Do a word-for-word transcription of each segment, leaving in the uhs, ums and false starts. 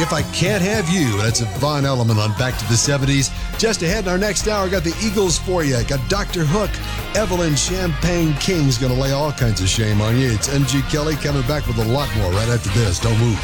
If I Can't Have You. That's a Von Element on Back to the seventies. Just ahead in our next hour, got the Eagles for you. Got Doctor Hook. Evelyn Champagne King's going to lay all kinds of shame on you. It's M G Kelly coming back with a lot more right after this. Don't move.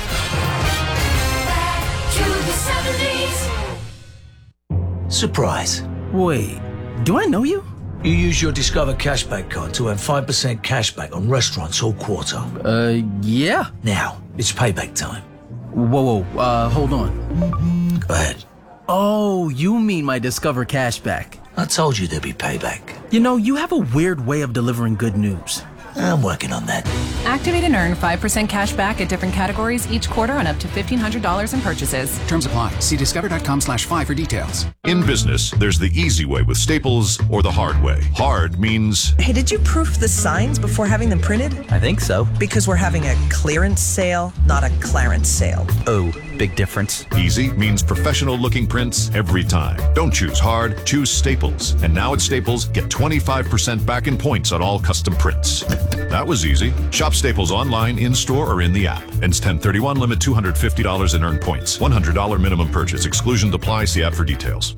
Back to the seventies. Surprise. Wait, do I know you? You use your Discover Cashback card to earn five percent cashback on restaurants all quarter. Uh, yeah. Now, it's payback time. Whoa, whoa, uh, hold on. Go ahead. Oh, you mean my Discover Cashback. I told you there'd be payback. You know, you have a weird way of delivering good news. I'm working on that. Activate and earn five percent cash back at different categories each quarter on up to fifteen hundred dollars in purchases. Terms apply. See discover.com slash five for details. In business, there's the easy way with Staples or the hard way. Hard means... Hey, did you proof the signs before having them printed? I think so. Because we're having a clearance sale, not a clarence sale. Oh, big difference. Easy means professional-looking prints every time. Don't choose hard, choose Staples. And now at Staples, get twenty-five percent back in points on all custom prints. That was easy. Shop Staples online, in-store, or in the app. Ends ten thirty-one, limit two hundred fifty dollars in earned points. one hundred dollars minimum purchase. Exclusions apply. See app for details.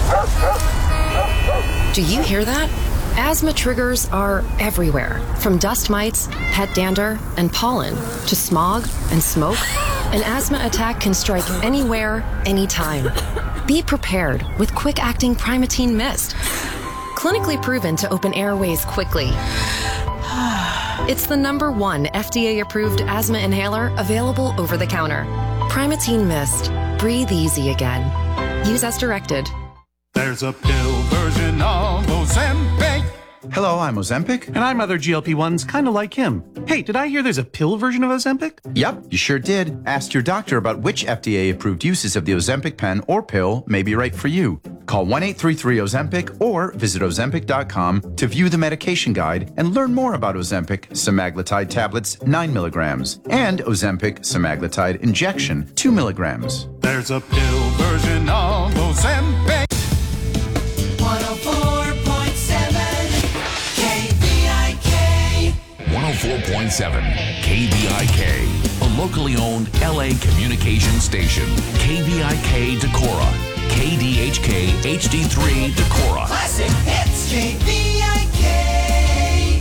Do you hear that? Asthma triggers are everywhere, from dust mites, pet dander, and pollen, to smog and smoke. An asthma attack can strike anywhere, anytime. Be prepared with quick-acting Primatene Mist. Clinically proven to open airways quickly. It's the number one F D A-approved asthma inhaler available over the counter. Primatene Mist. Breathe easy again. Use as directed. There's a pill version of Ozempic. Hello, I'm Ozempic. And I'm other G L P ones kind of like him. Hey, did I hear there's a pill version of Ozempic? Yep, you sure did. Ask your doctor about which F D A-approved uses of the Ozempic pen or pill may be right for you. Call one eight three three Ozempic or visit ozempic dot com to view the medication guide and learn more about Ozempic semaglutide tablets nine milligrams and Ozempic semaglutide injection two milligrams. There's a pill version of Ozempic. one oh four point seven K V I K. one oh four point seven K V I K, a locally owned L A communication station. K V I K Decorah, K D H K H D three Decorah. Classic hits. K V I K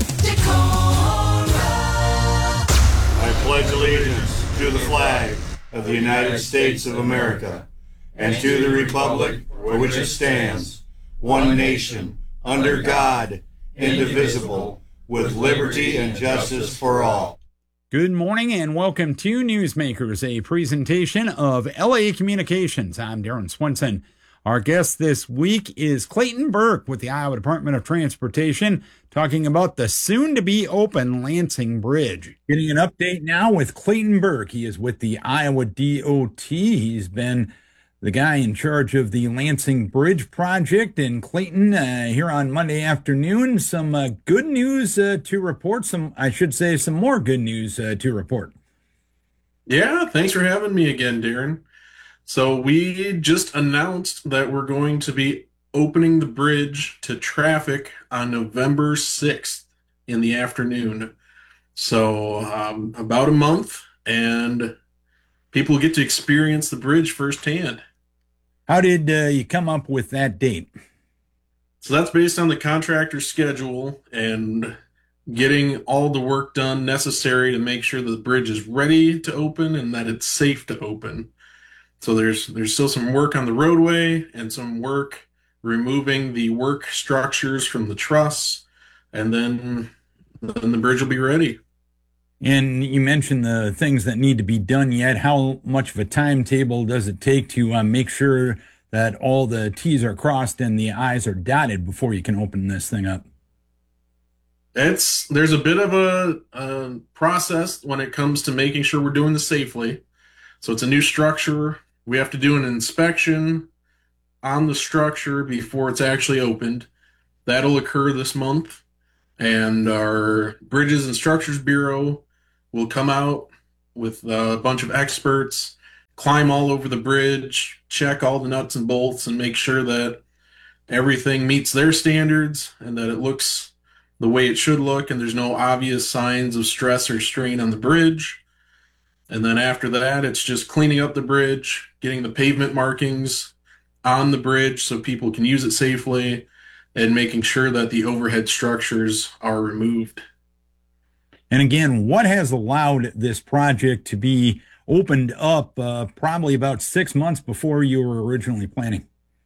Decorah. I pledge allegiance to the flag of the United States of America and to the republic for which it stands, one nation, under God, indivisible, with liberty and justice for all. Good morning and welcome to Newsmakers, a presentation of L A Communications. I'm Darren Swenson. Our guest this week is Clayton Burke with the Iowa Department of Transportation, talking about the soon-to-be open Lansing Bridge. Getting an update now with Clayton Burke. He is with the Iowa D O T. He's been the guy in charge of the Lansing Bridge project. And Clayton, uh, here on Monday afternoon, some uh, good news uh, to report. Some, I should say, some more good news uh, to report. Yeah, thanks for having me again, Darren. So we just announced that we're going to be opening the bridge to traffic on November sixth in the afternoon. So um, about a month, and people get to experience the bridge firsthand. How did uh, you come up with that date? So that's based on the contractor's schedule and getting all the work done necessary to make sure that the bridge is ready to open and that it's safe to open. So there's there's still some work on the roadway and some work removing the work structures from the truss, and then, then the bridge will be ready. And you mentioned the things that need to be done yet. How much of a timetable does it take to uh, make sure that all the T's are crossed and the I's are dotted before you can open this thing up? It's there's a bit of a, a process when it comes to making sure we're doing this safely. So it's a new structure. We have to do an inspection on the structure before it's actually opened. That'll occur this month. And our Bridges and Structures Bureau will come out with a bunch of experts, climb all over the bridge, check all the nuts and bolts, and make sure that everything meets their standards and that it looks the way it should look and there's no obvious signs of stress or strain on the bridge. And then after that, it's just cleaning up the bridge, getting the pavement markings on the bridge so people can use it safely, and making sure that the overhead structures are removed. And again, what has allowed this project to be opened up uh, probably about six months before you were originally planning?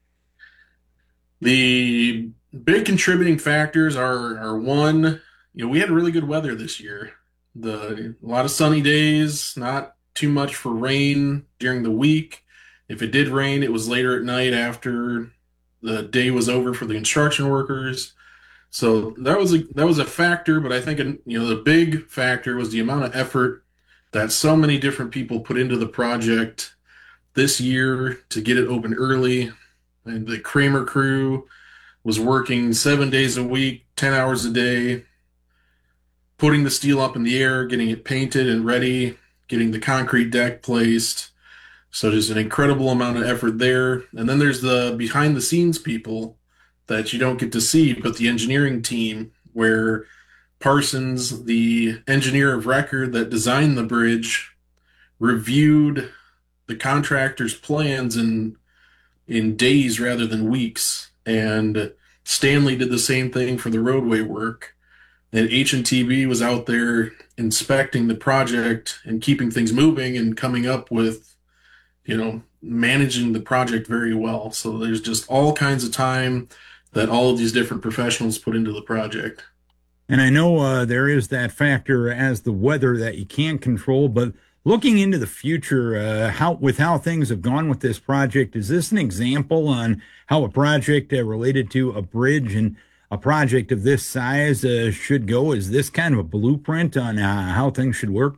The big contributing factors are, are one, you know, we had really good weather this year. The a lot of sunny days, not too much for rain during the week. If it did rain, it was later at night after the day was over for the construction workers. So that was a that was a factor, but I think, you know, the big factor was the amount of effort that so many different people put into the project this year to get it open early. And the Kramer crew was working seven days a week, ten hours a day, putting the steel up in the air, getting it painted and ready, getting the concrete deck placed. So there's an incredible amount of effort there. And then there's the behind the scenes people that you don't get to see, but the engineering team, where Parsons, the engineer of record that designed the bridge, reviewed the contractor's plans in in days rather than weeks. And Stanley did the same thing for the roadway work. And H and T B was out there inspecting the project and keeping things moving and coming up with, you know, managing the project very well. So there's just all kinds of time that all of these different professionals put into the project. And I know uh, there is that factor as the weather that you can't control, but looking into the future, uh, how with how things have gone with this project, is this an example on how a project uh, related to a bridge and a project of this size uh, should go? Is this kind of a blueprint on uh, how things should work?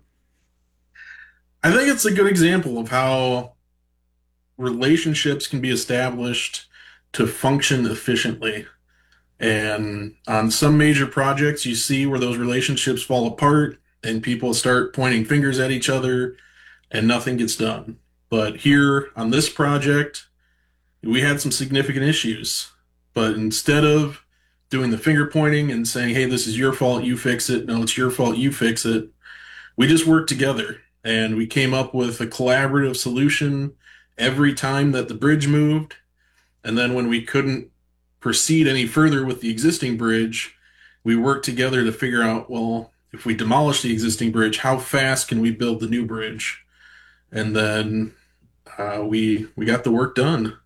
I think it's a good example of how relationships can be established to function efficiently. And on some major projects, you see where those relationships fall apart and people start pointing fingers at each other and nothing gets done. But here on this project, we had some significant issues. But instead of doing the finger pointing and saying, hey, this is your fault, you fix it. No, it's your fault, you fix it. We just worked together and we came up with a collaborative solution every time that the bridge moved. And then when we couldn't proceed any further with the existing bridge, we worked together to figure out, well, if we demolish the existing bridge, how fast can we build the new bridge? And then uh, we we got the work done.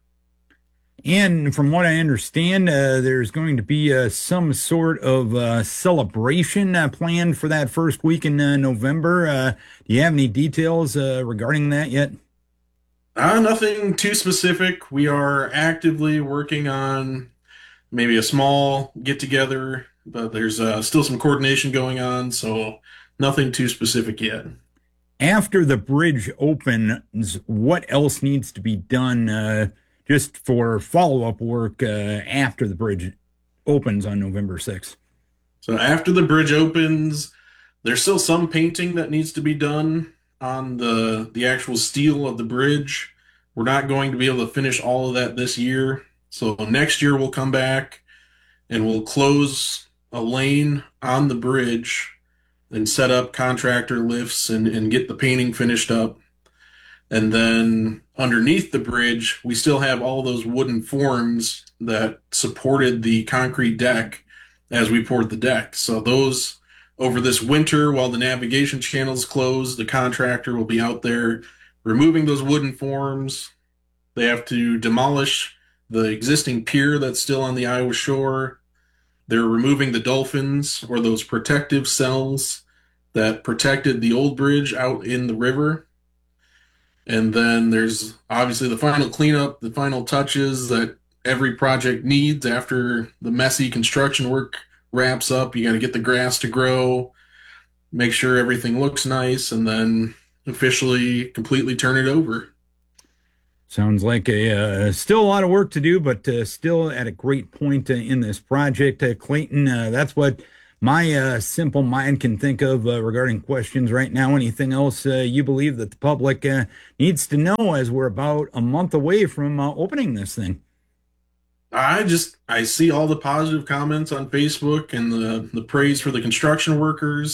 And from what I understand, uh, there's going to be uh, some sort of uh, celebration uh, planned for that first week in uh, November. Uh, do you have any details uh, regarding that yet? Uh, nothing too specific. We are actively working on maybe a small get-together, but there's uh, still some coordination going on, so nothing too specific yet. After the bridge opens, what else needs to be done uh, just for follow-up work uh, after the bridge opens on November sixth? So after the bridge opens, there's still some painting that needs to be done on the the actual steel of the bridge. We're not going to be able to finish all of that this year. So next year we'll come back and we'll close a lane on the bridge and set up contractor lifts and, and get the painting finished up. And then underneath the bridge, we still have all those wooden forms that supported the concrete deck as we poured the deck. So those, over this winter, while the navigation channel's closed, the contractor will be out there removing those wooden forms. They have to demolish the existing pier that's still on the Iowa shore. They're removing the dolphins, or those protective cells that protected the old bridge out in the river. And then there's obviously the final cleanup, the final touches that every project needs after the messy construction work wraps up. You got to get the grass to grow, make sure everything looks nice, and then officially completely turn it over. Sounds like a uh, still a lot of work to do, but uh, still at a great point uh, in this project. Uh, Clayton, uh, that's what my uh, simple mind can think of uh, regarding questions right now. Anything else uh, you believe that the public uh, needs to know as we're about a month away from uh, opening this thing? I just, I see all the positive comments on Facebook and the, the praise for the construction workers.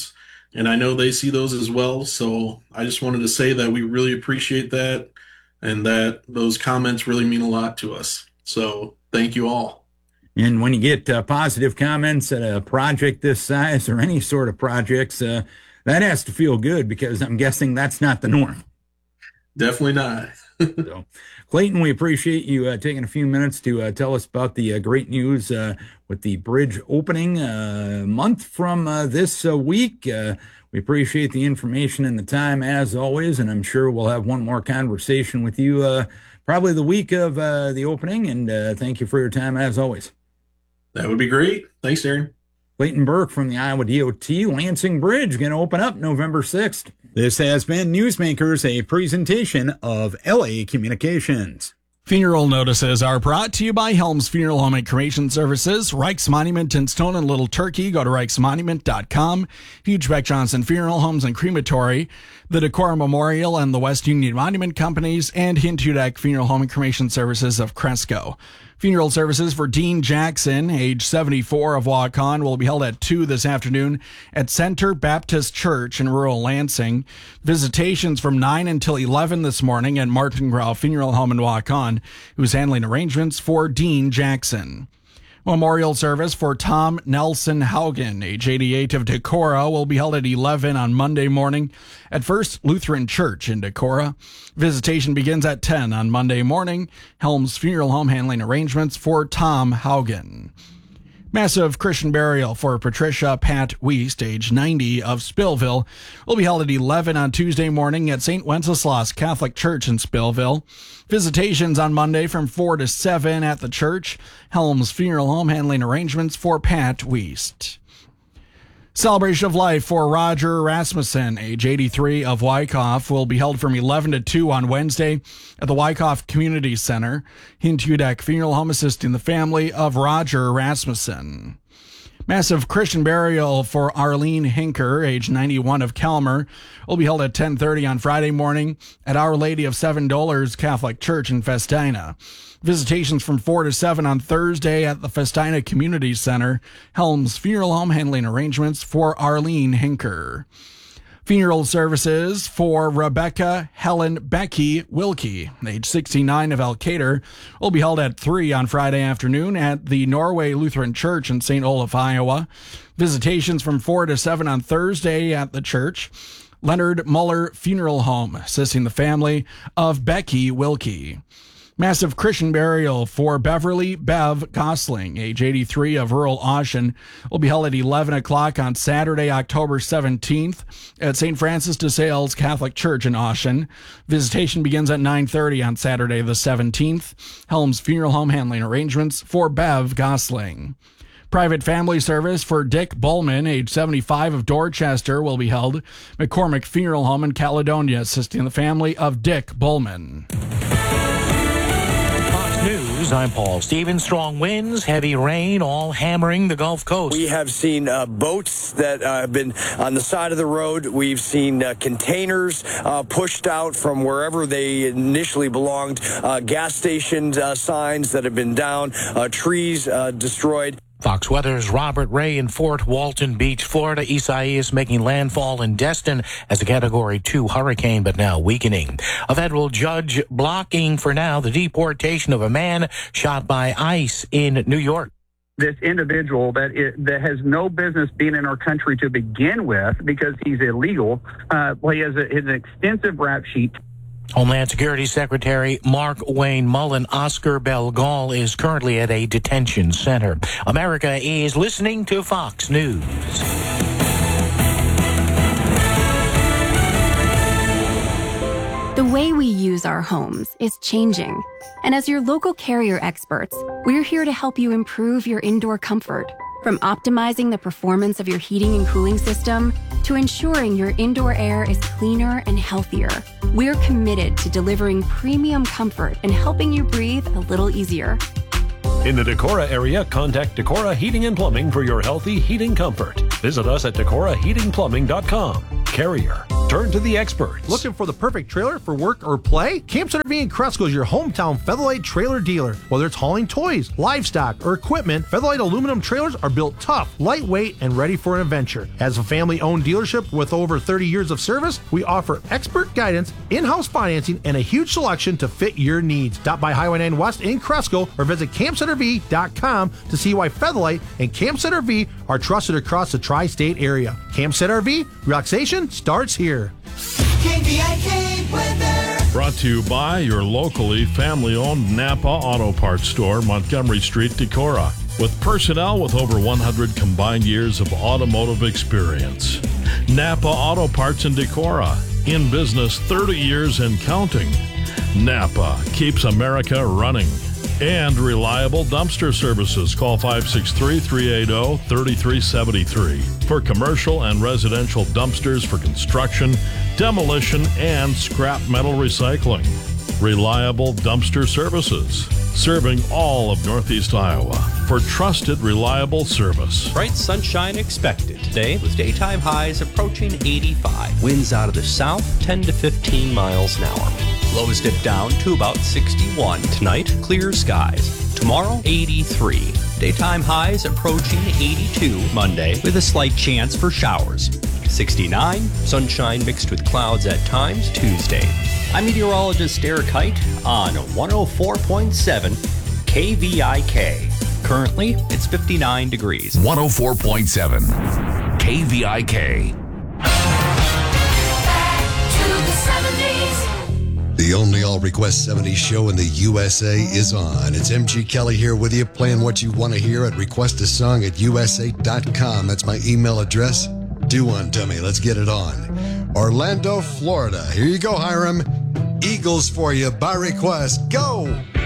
and I know they see those as well. So I just wanted to say that we really appreciate that, and that those comments really mean a lot to us. So thank you all. And when you get uh, positive comments at a project this size or any sort of projects, uh, that has to feel good, because I'm guessing that's not the norm. Definitely not. So, Clayton, we appreciate you uh, taking a few minutes to uh, tell us about the uh, great news uh, with the bridge opening a month from uh, this uh, week. Uh, we appreciate the information and the time, as always, and I'm sure we'll have one more conversation with you uh, probably the week of uh, the opening, and uh, thank you for your time, as always. That would be great. Thanks, Aaron. Clayton Burke from the Iowa D O T. Lansing Bridge going to open up November sixth. This has been Newsmakers, a presentation of L A Communications. Funeral notices are brought to you by Helms Funeral Home and Cremation Services, Reichs Monument in Stone and Little Turkey. Go to reichs monument dot com. Huge Beck Johnson Funeral Homes and Crematory, the Decorah Memorial and the West Union Monument Companies, and Hintudak Funeral Home and Cremation Services of Cresco. Funeral services for Dean Jackson, age seventy-four, of Waukon, will be held at two this afternoon at Center Baptist Church in rural Lansing. Visitations from nine until eleven this morning at Martin Grau Funeral Home in Waukon, who's handling arrangements for Dean Jackson. Memorial service for Tom Nelson Haugen, age eighty-eight, of Decorah, will be held at eleven on Monday morning at First Lutheran Church in Decorah. Visitation begins at ten on Monday morning. Helms Funeral Home handling arrangements for Tom Haugen. Massive Christian burial for Patricia Pat Wiest, age ninety, of Spillville, will be held at eleven on Tuesday morning at Saint Wenceslas Catholic Church in Spillville. Visitations on Monday from four to seven at the church. Helms Funeral Home handling arrangements for Pat Wiest. Celebration of Life for Roger Rasmussen, age eighty-three, of Wyckoff, will be held from eleven to two on Wednesday at the Wyckoff Community Center. Hintudak Funeral Home assisting the family of Roger Rasmussen. Massive Christian burial for Arlene Hinker, age ninety-one, of Calmer, will be held at ten thirty on Friday morning at Our Lady of Seven Dolors Catholic Church in Festina. Visitations from four to seven on Thursday at the Festina Community Center. Helms Funeral Home handling arrangements for Arlene Hinker. Funeral services for Rebecca Helen Becky Wilkie, age sixty-nine, of Elkader, will be held at three on Friday afternoon at the Norway Lutheran Church in Saint Olaf, Iowa. Visitations from four to seven on Thursday at the church. Leonard Muller Funeral Home, assisting the family of Becky Wilkie. Massive Christian burial for Beverly Bev Gosling, age eighty-three, of rural Austin, will be held at eleven o'clock on Saturday, October seventeenth at Saint Francis de Sales Catholic Church in Austin. Visitation begins at nine thirty on Saturday the seventeenth. Helms Funeral Home handling arrangements for Bev Gosling. Private family service for Dick Bullman, age seventy-five, of Dorchester, will be held. McCormick Funeral Home in Caledonia, assisting the family of Dick Bullman. News, I'm Paul Stevens. Strong winds, heavy rain, all hammering the Gulf Coast. We have seen uh, boats that uh, have been on the side of the road. We've seen uh, containers uh, pushed out from wherever they initially belonged, uh, gas station uh, signs that have been down, uh, trees uh, destroyed. Fox Weather's Robert Ray in Fort Walton Beach, Florida. Isaias making landfall in Destin as a Category two hurricane, but now weakening. A federal judge blocking for now the deportation of a man shot by ICE in New York. This individual that is, that has no business being in our country to begin with because he's illegal. Uh, well, he has, a, has an extensive rap sheet. Homeland Security Secretary Mark Wayne Mullen, Oscar Belgall, is currently at a detention center. America is listening to Fox News. The way we use our homes is changing. And as your local Carrier experts, we're here to help you improve your indoor comfort. From optimizing the performance of your heating and cooling system to ensuring your indoor air is cleaner and healthier, we're committed to delivering premium comfort and helping you breathe a little easier. In the Decorah area, contact Decorah Heating and Plumbing for your healthy heating comfort. Visit us at decorah heating plumbing dot com. Carrier. Turn to the experts. Looking for the perfect trailer for work or play? Camp Center V in Cresco is your hometown Featherlight trailer dealer. Whether it's hauling toys, livestock, or equipment, Featherlight aluminum trailers are built tough, lightweight, and ready for an adventure. As a family-owned dealership with over thirty years of service, we offer expert guidance, in-house financing, and a huge selection to fit your needs. Stop by Highway nine West in Cresco or visit camp center v dot com to see why Featherlight and Camp Center V are trusted across the tri-state area. Camp Center V, relaxation starts here. K V I K weather. Brought to you by your locally family-owned Napa Auto Parts store, Montgomery Street, Decorah. With personnel with over one hundred combined years of automotive experience. Napa Auto Parts in Decorah. In business thirty years and counting. Napa keeps America running. And reliable dumpster services. Call five six three, three eight zero, three three seven three for commercial and residential dumpsters for construction, demolition, and scrap metal recycling. Reliable dumpster services. Serving all of Northeast Iowa for trusted, reliable service. Bright sunshine expected today with daytime highs approaching eighty-five. Winds out of the south, ten to fifteen miles an hour. Lows dip down to about sixty-one. Tonight, clear skies. Tomorrow, eighty-three. Daytime highs approaching eighty-two Monday with a slight chance for showers. sixty-nine. Sunshine mixed with clouds at times Tuesday. I'm meteorologist Eric Height on one oh four point seven K V I K. Currently, it's fifty-nine degrees. one oh four point seven K V I K. The only All Request seventies show in the U S A is on. It's M G Kelly here with you, playing what you want to hear at request a song at U S A dot com. That's my email address. Do one to me. Let's get it on. Orlando, Florida. Here you go, Hiram. Eagles for you by request. Go!